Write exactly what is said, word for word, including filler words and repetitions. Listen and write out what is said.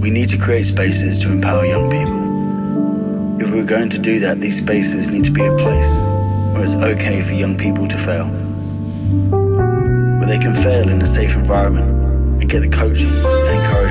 We need to create spaces to empower young people. If we're going to do that, these spaces need to be a place where it's okay for young people to fail, where they can fail in a safe environment and get the coaching and encouragement